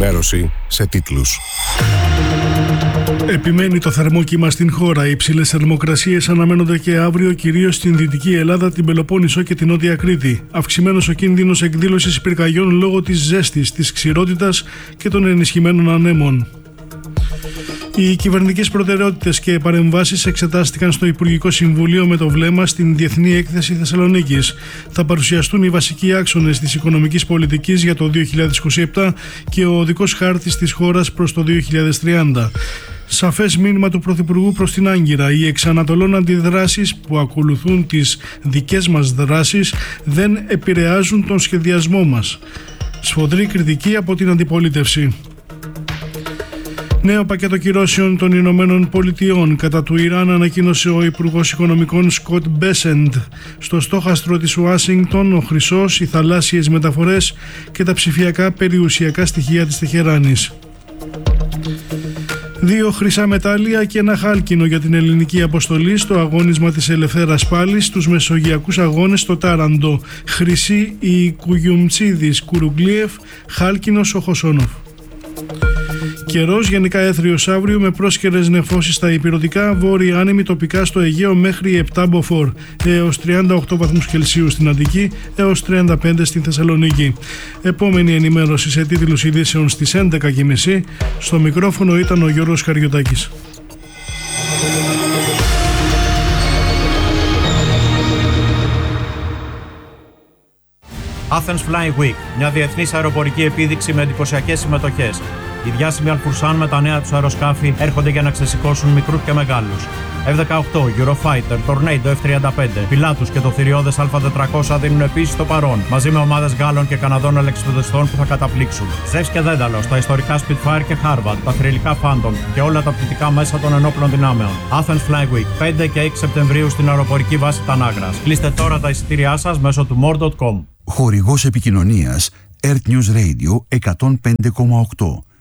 ενημέρωση σε τίτλους. Επιμένει το θερμό κύμα στην χώρα. Οι υψηλές θερμοκρασίες αναμένονται και αύριο, κυρίως στην Δυτική Ελλάδα, την Πελοπόννησο και την Νότια Κρήτη. Αυξημένος ο κίνδυνος εκδήλωσης πυρκαγιών λόγω της ζέστης, της ξηρότητας και των ενισχυμένων ανέμων. Οι κυβερνητικές προτεραιότητες και παρεμβάσεις εξετάστηκαν στο Υπουργικό Συμβούλιο με το βλέμμα στην Διεθνή Έκθεση Θεσσαλονίκης. Θα παρουσιαστούν οι βασικοί άξονες της οικονομικής πολιτικής για το 2027 και ο οδικός χάρτης της χώρας προς το 2030. Σαφές μήνυμα του Πρωθυπουργού προς την Άγκυρα. Οι εξανατολών αντιδράσεις που ακολουθούν τις δικές μας δράσεις δεν επηρεάζουν τον σχεδιασμό μας. Σφοδρή κριτική από την αντιπολίτευση. Νέο πακέτο κυρώσεων των Ηνωμένων Πολιτειών κατά του Ιράν ανακοίνωσε ο Υπουργός Οικονομικών Σκοτ Μπέσεντ. Στο στόχαστρο της Ουάσιγκτον, ο χρυσός, οι θαλάσσιες μεταφορές και τα ψηφιακά περιουσιακά στοιχεία της Τεχεράνης. 2 χρυσά μετάλλια και ένα χάλκινο για την ελληνική αποστολή στο αγώνισμα της Ελευθέρας Πάλης στους Μεσογειακούς Αγώνες στο Τάραντο. Χρυσή η Κουγιουμτσίδης Κουρουγκλίεφ, χάλκινος ο Χωσόνοφ. Καιρός γενικά έθριος αύριο με πρόσκαιρες νεφώσεις στα ηπειρωτικά, βόρεια άνεμη τοπικά στο Αιγαίο μέχρι 7 μποφόρ, έως 38 βαθμούς Κελσίου στην Αττική, έως 35 στην Θεσσαλονίκη. Επόμενη ενημέρωση σε τίτλους ειδήσεων στις 11.30. Στο μικρόφωνο ήταν ο Γιώργος Καριωτάκης. Athens Flying Week, μια διεθνής αεροπορική επίδειξη με εντυπωσιακές συμμετοχές. Οι διάσημοι Αλφουρσάν με τα νέα τους αεροσκάφη έρχονται για να ξεσηκώσουν μικρούς και μεγάλους. F-18, Eurofighter, Tornado F-35, Pilatus και το θηριώδες Α400 δίνουν επίσης το παρόν, μαζί με ομάδες Γάλλων και Καναδών αλεξιπτοδιστών που θα καταπλήξουν. Ζεύς και Δένταλος, τα ιστορικά Spitfire και Harvard, τα θρυλικά Phantom και όλα τα πτυτικά μέσα των ενόπλων δυνάμεων. Athens Flying Week, 5 και 6 Σεπτεμβρίου στην αεροπορική βάση Τανάγρας. Κλείστε τώρα τα εισιτήριά σας μέσω του more.com. Χορηγός επικοινωνίας Earth News Radio 105,8.